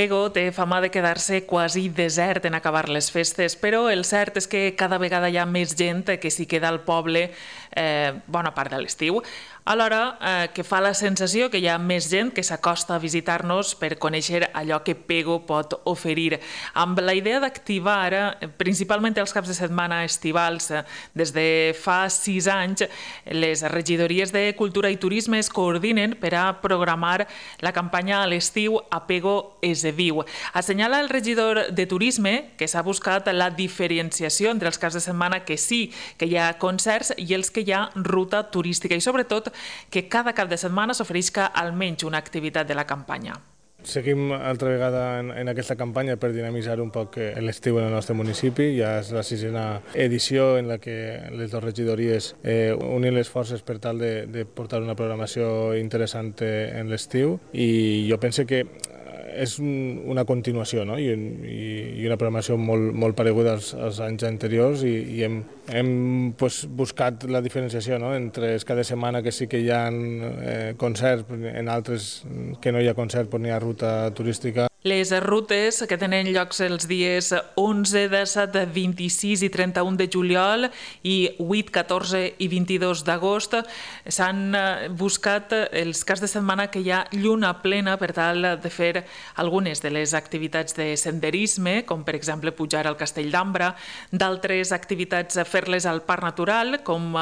Pego té fama de quedar-se quasi desert en acabar les festes, però el cert és que cada vegada hi ha més gent que s'hi queda al poble bona part de l'estiu. Alhora que fa la sensació que hi ha més gent que s'acosta a visitar-nos per conèixer allò que Pego pot oferir. Amb la idea d'activar, principalment els caps de setmana estivals, des de fa 6 anys, les regidories de Cultura i Turisme es coordinen per a programar la campanya a l'estiu A Pego es viu. Assenyala el regidor de Turisme que s'ha buscat la diferenciació entre els caps de setmana que sí que hi ha concerts i els que hi ha ruta turística i sobretot que cada cap de setmana s'oferisca almenys una activitat de la campanya. Seguim altra vegada en aquesta campanya per dinamitzar un poc l'estiu en el nostre municipi. Ja és la 6a edició en la que les dues regidories unen les forces per tal de portar una programació interessant en l'estiu i jo penso que és una continuació, no? I una programació molt pareguda als anys anteriors i hem buscat la diferenciació, no? Entre cada setmana que sí que hi ha concerts, en altres que no hi ha concert però n'hi ha ruta turística. Les rutes que tenen llocs els dies 11, 17, 26 i 31 de juliol i 8, 14 i 22 d'agost s'han buscat els caps de setmana que hi ha lluna plena per tal de fer algunes de les activitats de senderisme, com per exemple pujar al Castell d'Ambra, d'altres activitats fer-les al Parc Natural, com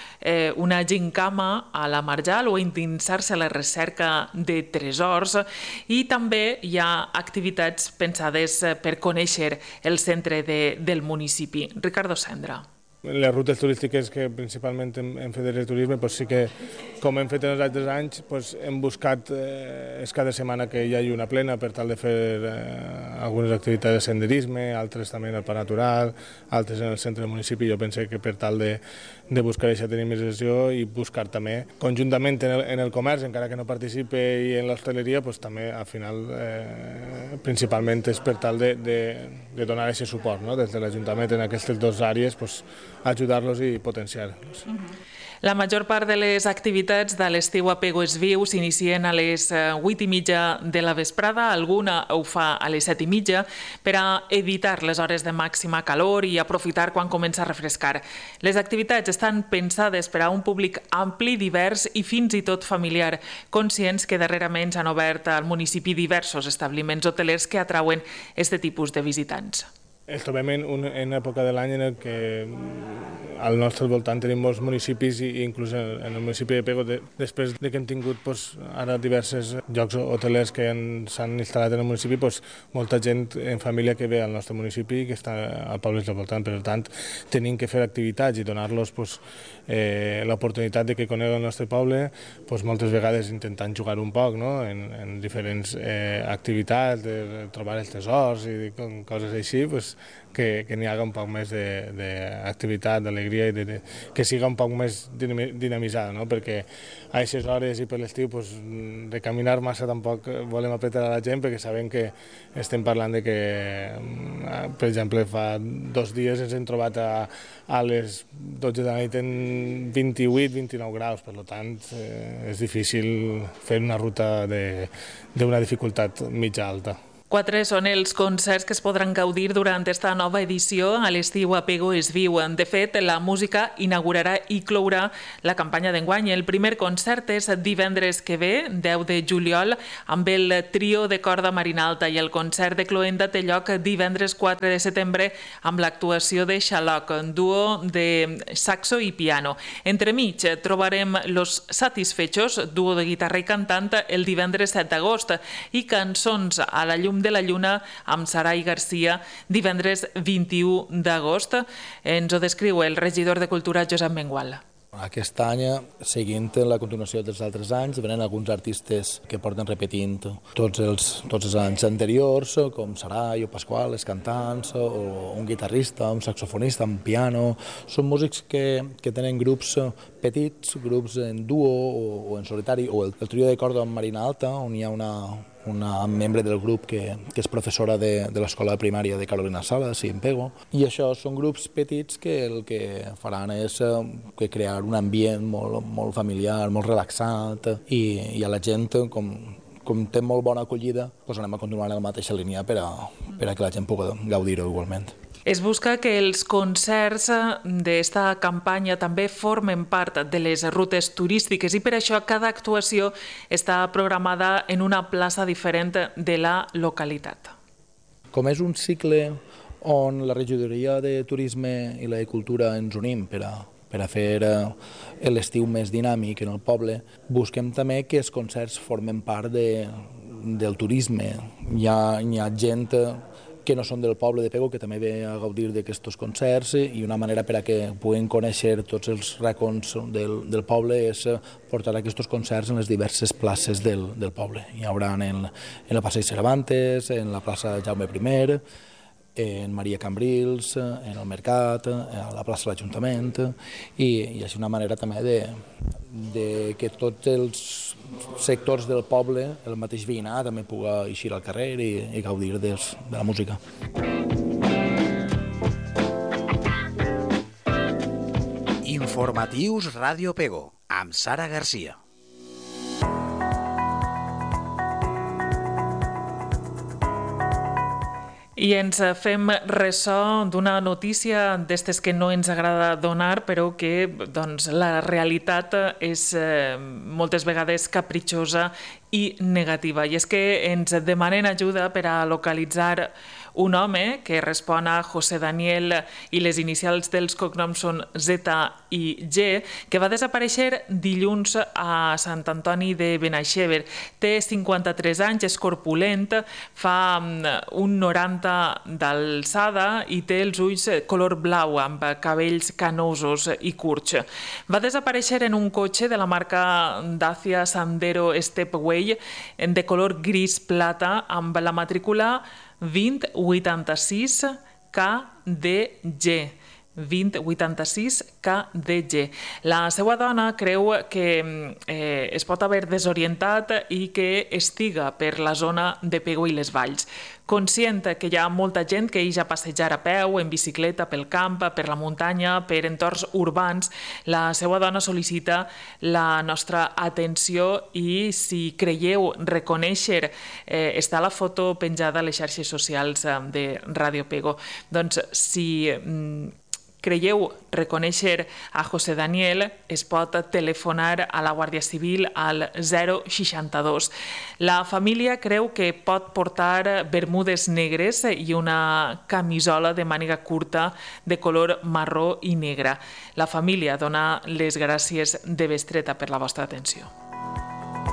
una gincama a la Marjal o endinsar-se a la recerca de tresors, i també hi ha activitats pensades per conèixer el centre del municipi. Ricardo Sendra. Les rutes turístiques que principalment hem fet de turisme, sí que, com hem fet en els altres anys, hem buscat cada setmana que hi hagi una plena per tal de fer algunes activitats de senderisme, altres també en el Parc Natural, altres en el centre del municipi. Jo penso que per tal de buscar aquesta dinamizació i buscar també conjuntament en el comerç, encara que no participe, i en l'hostaleria, també al final principalment és per tal de donar aquest suport, no? Des de l'Ajuntament en aquestes dues àrees, ajudar-los i potenciar-los. La major part de les activitats de l'estiu A Pego es viu s'inicien a les 8:30 de la vesprada, alguna ho fa a les 7:30, per a evitar les hores de màxima calor i aprofitar quan comença a refrescar. Les activitats estan pensades per a un públic ampli, divers i fins i tot familiar, conscients que darrerament s'han obert al municipi diversos establiments hotelers que atrauen aquest tipus de visitants. Ens trobem en una època de l'any en què al nostre voltant tenim molts municipis i inclús en el municipi de Pego, després que hem tingut ara diversos llocs hotelers que s'han instal·lat en el municipi, molta gent en família que ve al nostre municipi i que està al poble del voltant. Per tant, tenim que fer activitats i donar-los l'oportunitat de que coneguen el nostre poble, moltes vegades intentant jugar un poc en diferents activitats, de trobar els tesors i coses així, que n'hi haga un poc més d'activitat, d'alegria i que siga un poc més dinamitzada, perquè a aquestes hores i per l'estiu de caminar massa tampoc volem apretar a la gent, perquè sabem que estem parlant de que, per exemple, fa 2 dies ens hem trobat a les 12 de la nit en 28-29 graus, per tant és difícil fer una ruta d'una dificultat mitja alta. 4 són els concerts que es podran gaudir durant aquesta nova edició a l'estiu A Pego es viu. De fet, la música inaugurarà i clourà la campanya d'enguany. El primer concert és divendres que ve, 10 de juliol, amb el trio de corda Marina Alta, i el concert de cloenda té lloc divendres 4 de setembre amb l'actuació de Xaloc, duo de saxo i piano. Entremig trobarem Los Satisfechos, duo de guitarra i cantant, el divendres 7 d'agost, i Cançons a la llum de la lluna amb Sarai Garcia divendres 21 d'agost. Ens ho descriu el regidor de Cultura, Josep Mengual. Aquest any, seguint la continuació dels altres anys, venen alguns artistes que porten repetint tots els anys anteriors, com Sarai o Pasqual, els cantants, o un guitarrista, un saxofonista, un piano. Són músics que tenen grups petits, grups en duo o en solitari, o el trio de corda amb Marina Alta, on hi ha una membre del grup que és professora de l'escola primària de Carolina Sala, sí, en Pego. I això són grups petits que el que faran és crear un ambient molt familiar, molt relaxat, i a la gent, com com té molt bona acollida, doncs anem a continuar en la mateixa línia per a que la gent pugui gaudir-ho igualment. Es busca que els concerts d'esta campanya també formen part de les rutes turístiques i per això cada actuació està programada en una plaça diferent de la localitat. Com és un cicle on la regidoria de Turisme i la de Cultura ens unim per a fer l'estiu més dinàmic en el poble, busquem també que els concerts formen part del turisme. Hi ha gent que no són del poble de Pego, que també ve a gaudir d'aquests concerts, i una manera per a que puguin conèixer tots els racons del poble és portar aquests concerts en les diverses places del poble. Hi haurà en la Passeig Cervantes, en la plaça Jaume I, en Maria Cambrils, en el Mercat, a la plaça de l'Ajuntament, i així una manera també de que tots els sectors del poble, el mateix veïnat, també pugui eixir al carrer i gaudir de la música. Informatius Ràdio Pego, amb Sara Garcia. I ens fem ressò d'una notícia d'estes que no ens agrada donar, però que la realitat és moltes vegades capritxosa i negativa. I és que ens demanen ajuda per a localitzar un home que respon a José Daniel i les inicials dels cognoms són Z i G, que va desaparèixer dilluns a Sant Antoni de Benaixeve. Té 53 anys, és corpulent, fa un 90 d'alçada i té els ulls color blau amb cabells canosos i curts. Va desaparèixer en un cotxe de la marca Dacia Sandero Stepway de color gris plata amb la matrícula 2086 KDG. 2086 KDG. La seva dona creu que es pot haver desorientat i que estiga per la zona de Pego i les Valls. Conscient que hi ha molta gent que ix a passejar a peu, en bicicleta, pel camp, per la muntanya, per entorns urbans, la seva dona sol·licita la nostra atenció i si creieu reconèixer, està la foto penjada a les xarxes socials de Ràdio Pego. Doncs si creieu reconèixer a José Daniel, es pot telefonar a la Guàrdia Civil al 062. La família creu que pot portar bermudes negres i una camisola de màniga curta de color marró i negre. La família dona les gràcies de bestreta per la vostra atenció.